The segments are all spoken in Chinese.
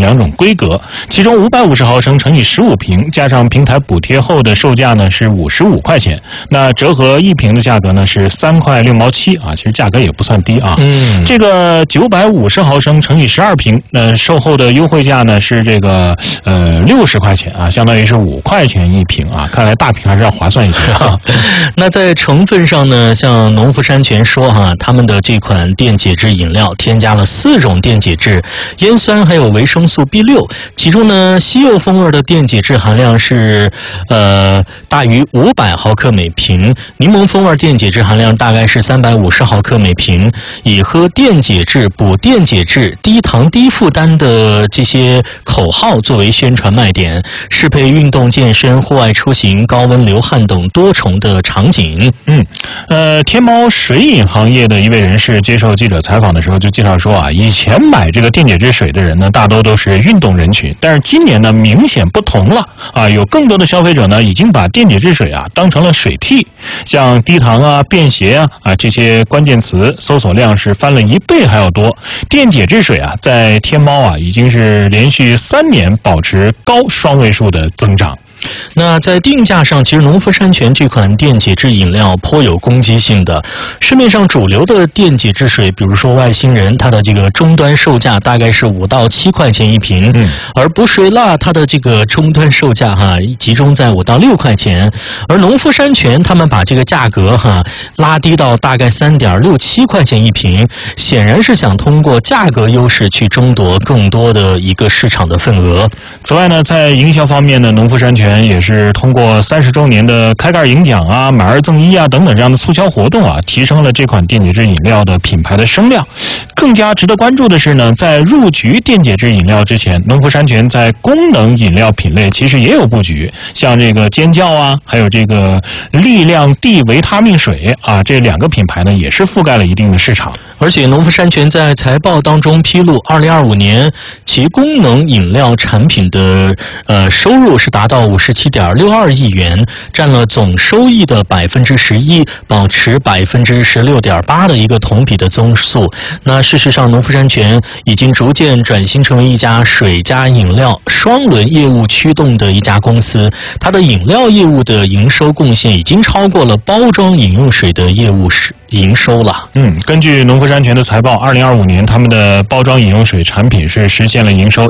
两种规格，其中550毫升乘以15瓶加上平台补贴后的售价呢是55块钱，那折合1瓶的价格呢是3块6毛7啊，其实价格也不算低啊。这个950毫升乘以12瓶，售后的优惠价呢是这个60块钱啊，相当于是5块钱1瓶啊，看来大瓶还是要划算一些啊。 那在成分上呢，像农夫山泉说他们的这款电解质饮料添加了4种电解质、烟酸还有维生素 B6， 其中呢西柚风味的电解质含量是大于500毫克每瓶，柠檬风味电解质含量大概是350毫克每瓶。以喝电解质补电解质、低糖低负担的这些口号作为宣传卖点，适配运动健身、户外出行、高温流汗等多重的场景。 天猫水饮行业的一位人士接受记者采访的时候就介绍说以前买这个电解质水的人呢，大多都是运动人群，但是今年呢明显不同了有更多的消费者呢已经把电解质水当成了水替，像低糖便携这些关键词搜索量是翻了1倍还要多。电解质水在天猫已经是连续3年保持高双位数的增长。 那在定价上，其实农夫山泉这款电解质饮料颇有攻击性的。市面上主流的电解质水，比如说外星人，它的这个终端售价大概是5到7块钱1瓶，而补水蜡它的这个终端售价集中在5到6块钱，而农夫山泉他们把这个价格拉低到大概3.67块钱1瓶，显然是想通过价格优势去争夺更多的一个市场的份额。 此外呢，在营销方面呢，农夫山泉也是通过30周年的开盖银奖买2赠1等等这样的促销活动提升了这款电解质饮料的品牌的声量。更加值得关注的是呢，在入局电解质饮料之前，农夫山泉在功能饮料品类其实也有布局，像这个尖叫还有这个力量 D 维他命水这2个品牌呢也是覆盖了一定的市场。 而且农夫山泉在财报当中披露，2025年其功能饮料产品的收入是达到57.62亿元，占了总收益的11%，保持16.8%的一个同比的增速。那事实上，农夫山泉已经逐渐转型成为一家水加饮料双轮业务驱动的一家公司，它的饮料业务的营收贡献已经超过了包装饮用水的业务营收了。 根据农夫山泉的财报，2025年他们的包装饮用水产品是实现了营收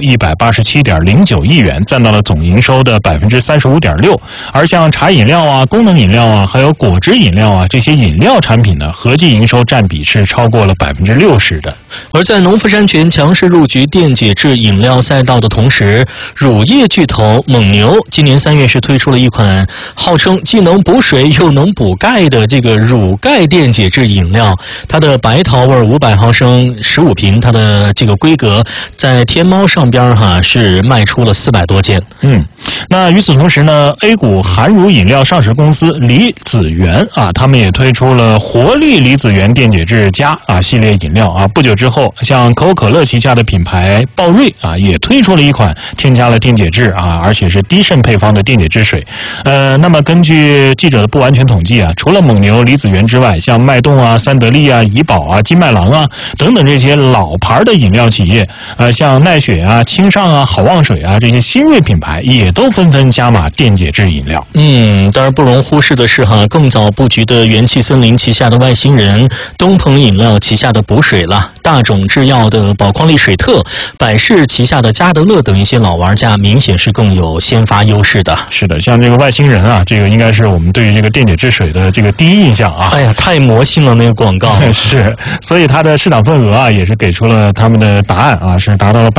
187.09亿元，占到了总营收的35.6%。而像茶饮料功能饮料还有果汁饮料这些饮料产品呢，合计营收占比是超过了60%的。 而在农夫山泉强势入局电解质饮料赛道的同时，乳业巨头蒙牛今年3月是推出了一款号称既能补水又能补钙的这个乳钙电解质饮料，它的白桃味500毫升15瓶，它的这个规格在天猫上边是卖出了400多件。 那与此同时呢 ，A 股含乳饮料上市公司李子源他们也推出了活力李子源电解质加系列饮料不久之后，像可口可乐旗下的品牌宝瑞也推出了一款添加了电解质而且是低渗配方的电解质水。那么根据记者的不完全统计除了蒙牛、李子源之外，像脉动三得利怡宝金麦郎等等这些老牌的饮料企业，像奈雪清尚好望水这些新锐品牌也都纷纷加码电解质饮料。 当然不容忽视的是更早布局的元气森林旗下的外星人，东鹏饮料旗下的补水了，大种制药的宝矿力水特，百事旗下的嘉德乐等一些老玩家明显是更有先发优势的。 是的，像这个外星人这个应该是我们对于这个电解质水的这个第一印象哎呀，太魔性了那个广告。 是，所以它的市场份额也是给出了他们的答案是达到了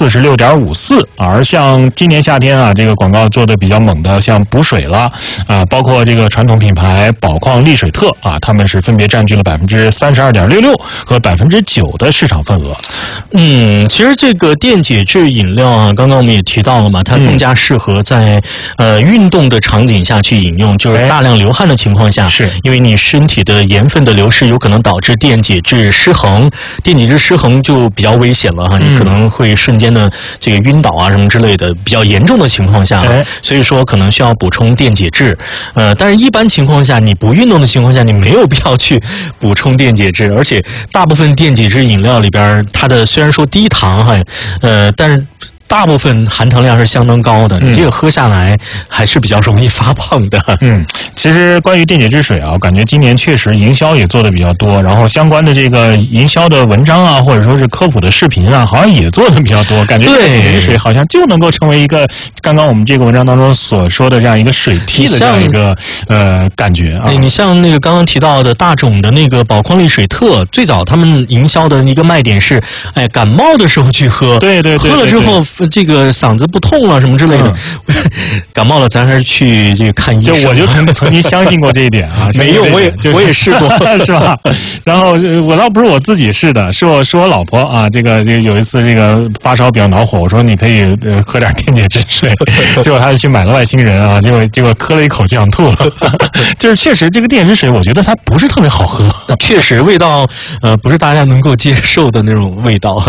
46.54%。而像今年夏天这个广告做的比较猛的，像补水了包括这个传统品牌宝矿力水特他们是分别占据了32.66%和9%的市场份额。 其实这个电解质饮料刚刚我们也提到了嘛，它更加适合在运动的场景下去饮用，就是大量流汗的情况下， 是因为你身体的盐分的流失有可能导致电解质失衡，电解质失衡就比较危险了你可能会瞬间的这个晕倒什么之类的，比较严重的情况下所以说可能需要补充电解质。但是一般情况下，你不运动的情况下，你没有必要去补充电解质，而且大部分电解质饮料里边，它的虽然说低糖但是大部分含糖量是相当高的，你这个喝下来还是比较容易发胖的。 其实关于电解质水啊，我感觉今年确实营销也做的比较多，然后相关的这个营销的文章啊，或者说是科普的视频啊，好像也做的比较多。感觉电解质水好像就能够成为一个刚刚我们这个文章当中所说的这样一个水替的这样一个感觉啊。 你像那个刚刚提到的大种的那个宝矿力水特，最早他们营销的一个卖点是，感冒的时候去喝， 对， 喝了之后这个嗓子不痛了什么之类的。感冒了咱还是去这个看医生。 就我就曾经相信过这一点啊， 没用，我也试过， 是吧？然后我倒不是我自己试的，是我老婆啊，这个有一次这个发烧比较恼火，我说你可以喝点电解质水，结果她就去买了外星人啊，结果喝了一口就想吐了。就是确实这个电解质水，我觉得它不是特别好喝， 确实味道不是大家能够接受的那种味道。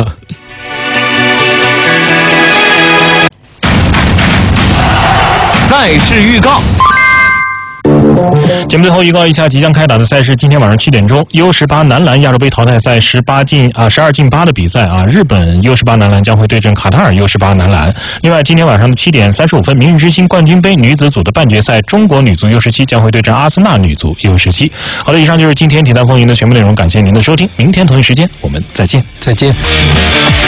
赛事预告。 节目最后预告一下即将开打的赛事，今天晚上7点钟 U18 男篮亚洲杯淘汰赛12进8的比赛啊，日本 U18 男篮将会对阵卡塔尔 U18 男篮。另外今天晚上的7点35分明日之星冠军杯女子组的半决赛，中国女足 U17 将会对阵阿森纳女足 U17。好的，以上就是今天体坛风云的全部内容，感谢您的收听，明天同一时间我们再见。